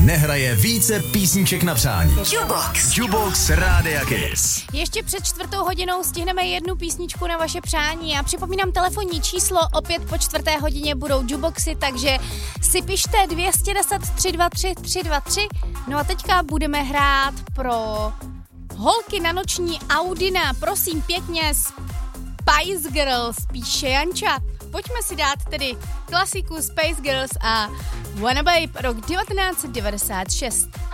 nehraje více písniček na přání. Jukebox Rádia Kiss. Ještě před 4:00 stihneme jednu písničku na vaše přání a připomínám telefonní číslo, opět po 4:00 budou jukeboxy, takže si pište 210 323 323. No a teďka budeme hrát pro holky na noční Audina, prosím pěkně, Spice Girls, píše Janča. Pojďme si dát tedy klasiku Spice Girls a Wanna Babe, rok 1996.